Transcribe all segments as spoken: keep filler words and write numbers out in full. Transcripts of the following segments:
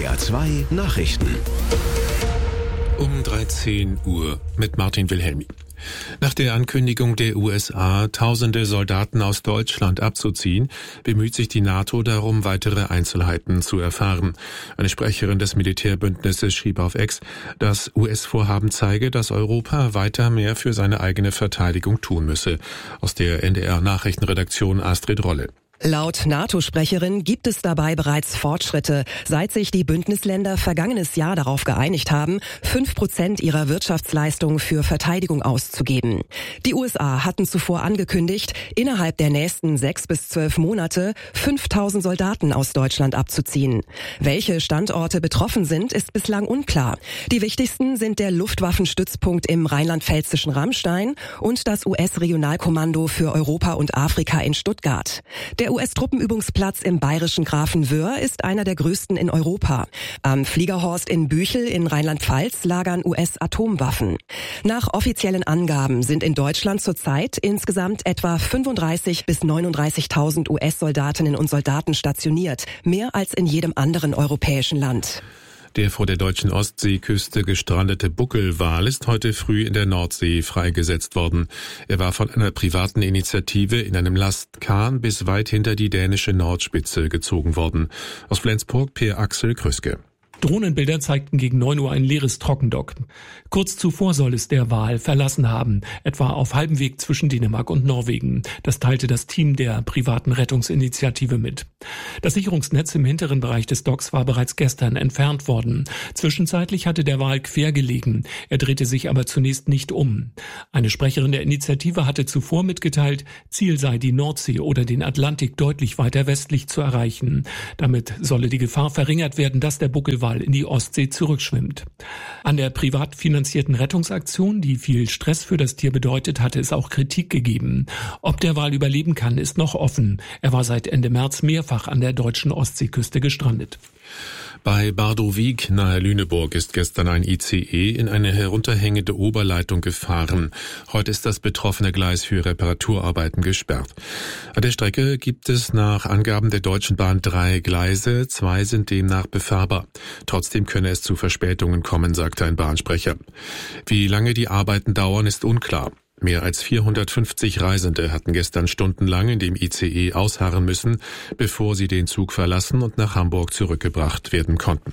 R zwei Nachrichten. Um dreizehn Uhr mit Martin Wilhelmi. Nach der Ankündigung der U S A, tausende Soldaten aus Deutschland abzuziehen, bemüht sich die NATO darum, weitere Einzelheiten zu erfahren. Eine Sprecherin des Militärbündnisses schrieb auf X, das U S-Vorhaben zeige, dass Europa weiter mehr für seine eigene Verteidigung tun müsse. Aus der N D R-Nachrichtenredaktion Astrid Rolle. Laut NATO-Sprecherin gibt es dabei bereits Fortschritte, seit sich die Bündnisländer vergangenes Jahr darauf geeinigt haben, fünf Prozent ihrer Wirtschaftsleistung für Verteidigung auszugeben. Die U S A hatten zuvor angekündigt, innerhalb der nächsten sechs bis zwölf Monate fünftausend Soldaten aus Deutschland abzuziehen. Welche Standorte betroffen sind, ist bislang unklar. Die wichtigsten sind der Luftwaffenstützpunkt im rheinland-pfälzischen Rammstein und das U S-Regionalkommando für Europa und Afrika in Stuttgart. Der U S-Truppenübungsplatz im bayerischen Grafenwöhr ist einer der größten in Europa. Am Fliegerhorst in Büchel in Rheinland-Pfalz lagern U S-Atomwaffen. Nach offiziellen Angaben sind in Deutschland zurzeit insgesamt etwa fünfunddreißigtausend bis neununddreißigtausend U S-Soldatinnen und Soldaten stationiert, mehr als in jedem anderen europäischen Land. Der vor der deutschen Ostseeküste gestrandete Buckelwal ist heute früh in der Nordsee freigesetzt worden. Er war von einer privaten Initiative in einem Lastkahn bis weit hinter die dänische Nordspitze gezogen worden. Aus Flensburg Per Axel Krüske. Drohnenbilder zeigten gegen neun Uhr ein leeres Trockendock. Kurz zuvor soll es der Wal verlassen haben, etwa auf halbem Weg zwischen Dänemark und Norwegen. Das teilte das Team der privaten Rettungsinitiative mit. Das Sicherungsnetz im hinteren Bereich des Docks war bereits gestern entfernt worden. Zwischenzeitlich hatte der Wal quer gelegen. Er drehte sich aber zunächst nicht um. Eine Sprecherin der Initiative hatte zuvor mitgeteilt, Ziel sei die Nordsee oder den Atlantik deutlich weiter westlich zu erreichen. Damit solle die Gefahr verringert werden, dass der Buckelwal in die Ostsee zurückschwimmt. An der privat finanzierten Rettungsaktion, die viel Stress für das Tier bedeutet, hatte es auch Kritik gegeben. Ob der Wal überleben kann, ist noch offen. Er war seit Ende März mehrfach an der deutschen Ostseeküste gestrandet. Bei Bardowig nahe Lüneburg ist gestern ein I C E in eine herunterhängende Oberleitung gefahren. Heute ist das betroffene Gleis für Reparaturarbeiten gesperrt. An der Strecke gibt es nach Angaben der Deutschen Bahn drei Gleise, zwei sind demnach befahrbar. Trotzdem könne es zu Verspätungen kommen, sagte ein Bahnsprecher. Wie lange die Arbeiten dauern, ist unklar. Mehr als vierhundertfünfzig Reisende hatten gestern stundenlang in dem I C E ausharren müssen, bevor sie den Zug verlassen und nach Hamburg zurückgebracht werden konnten.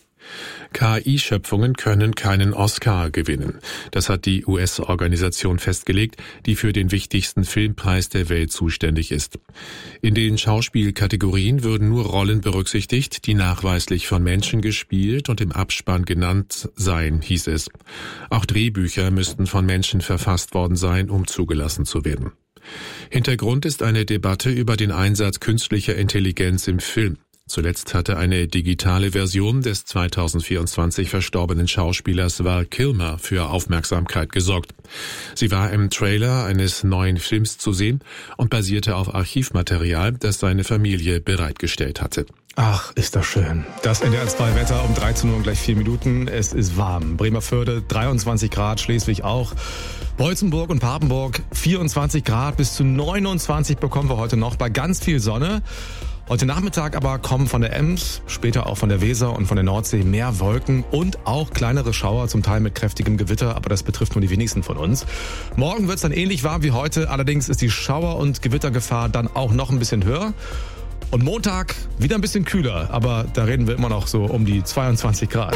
K I-Schöpfungen können keinen Oscar gewinnen. Das hat die U S-Organisation festgelegt, die für den wichtigsten Filmpreis der Welt zuständig ist. In den Schauspielkategorien würden nur Rollen berücksichtigt, die nachweislich von Menschen gespielt und im Abspann genannt seien, hieß es. Auch Drehbücher müssten von Menschen verfasst worden sein, um zugelassen zu werden. Hintergrund ist eine Debatte über den Einsatz künstlicher Intelligenz im Film. Zuletzt hatte eine digitale Version des zweitausendvierundzwanzig verstorbenen Schauspielers Val Kilmer für Aufmerksamkeit gesorgt. Sie war im Trailer eines neuen Films zu sehen und basierte auf Archivmaterial, das seine Familie bereitgestellt hatte. Ach, ist das schön. Das N D R zwei Wetter um dreizehn Uhr und gleich vier Minuten. Es ist warm. Bremervörde dreiundzwanzig Grad, Schleswig auch. Beutzenburg und Papenburg vierundzwanzig Grad, bis zu neunundzwanzig bekommen wir heute noch bei ganz viel Sonne. Heute Nachmittag aber kommen von der Ems, später auch von der Weser und von der Nordsee mehr Wolken und auch kleinere Schauer, zum Teil mit kräftigem Gewitter, aber das betrifft nur die wenigsten von uns. Morgen wird es dann ähnlich warm wie heute, allerdings ist die Schauer- und Gewittergefahr dann auch noch ein bisschen höher. Und Montag wieder ein bisschen kühler, aber da reden wir immer noch so um die zweiundzwanzig Grad.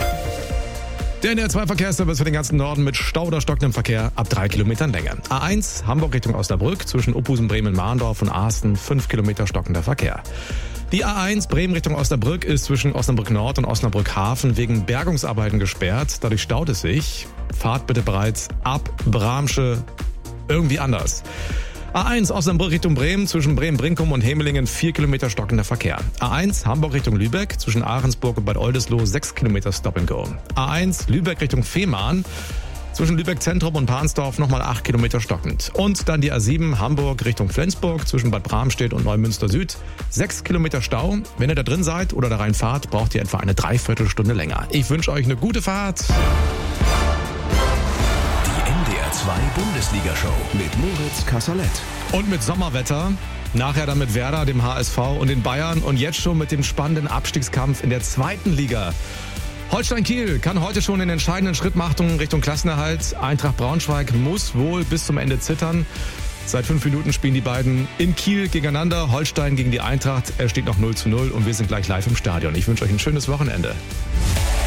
Der N D R zwei Verkehrsservice für den ganzen Norden mit Stau oder stockendem Verkehr ab drei Kilometern Länge. A eins Hamburg Richtung Osnabrück zwischen Uphusen, Bremen, Mahndorf und Ahsten fünf Kilometer stockender Verkehr. Die A eins Bremen Richtung Osnabrück ist zwischen Osnabrück Nord und Osnabrück Hafen wegen Bergungsarbeiten gesperrt. Dadurch staut es sich. Fahrt bitte bereits ab Bramsche irgendwie anders. A eins Osnabrück Richtung Bremen zwischen Bremen-Brinkum und Hemelingen vier Kilometer stockender Verkehr. A eins Hamburg Richtung Lübeck zwischen Ahrensburg und Bad Oldesloe sechs Kilometer Stop and Go. A eins Lübeck Richtung Fehmarn zwischen Lübeck Zentrum und Pansdorf nochmal acht Kilometer stockend. Und dann die A sieben Hamburg Richtung Flensburg zwischen Bad Bramstedt und Neumünster Süd sechs Kilometer Stau. Wenn ihr da drin seid oder da reinfahrt, braucht ihr etwa eine Dreiviertelstunde länger. Ich wünsche euch eine gute Fahrt. Die N D R zwei Bundesliga-Show mit Moritz Kasserlet. Und mit Sommerwetter. Nachher dann mit Werder, dem H S V und den Bayern. Und jetzt schon mit dem spannenden Abstiegskampf in der zweiten Liga. Holstein Kiel kann heute schon den entscheidenden Schritt machen Richtung Klassenerhalt. Eintracht Braunschweig muss wohl bis zum Ende zittern. Seit fünf Minuten spielen die beiden in Kiel gegeneinander. Holstein gegen die Eintracht. Es steht noch null zu null und wir sind gleich live im Stadion. Ich wünsche euch ein schönes Wochenende.